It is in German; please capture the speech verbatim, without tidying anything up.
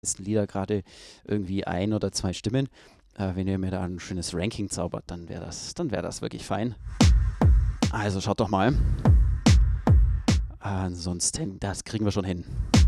besten Lieder gerade irgendwie ein oder zwei Stimmen. Äh, wenn ihr mir da ein schönes Ranking zaubert, dann wäre das, dann wäre das wirklich fein. Also schaut doch mal. Ansonsten, das kriegen wir schon hin.